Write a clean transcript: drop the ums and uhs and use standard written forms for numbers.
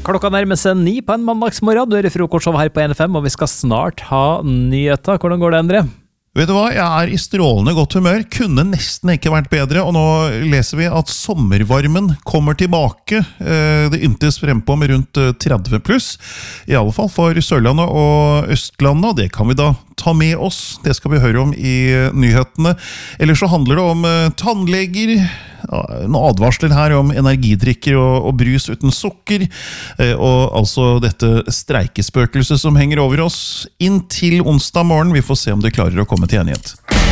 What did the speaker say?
Klokka nærmer seg 9 på en mandagsmorgen. Du hører frokostshow her på NFM, og vi skal snart ha nyheter. Hvordan går det, Endre? Vet du hva, jeg I strålende godt humør, kunne nesten ikke vært bedre, og nå leser vi at sommervarmen kommer tilbake. Det yntes frempå med rundt 30 pluss, I alle fall for Sørlandet og Østlandet, og det kan vi da ta med oss. Det skal vi høre om I nyhetene. Ellers så handler det om tannleger, noen advarsler her om energidrikker og brus uten sukker, og altså dette streikespøkelset som henger over oss inntil onsdag morgen. Vi får se om det klarer å komme til enighet.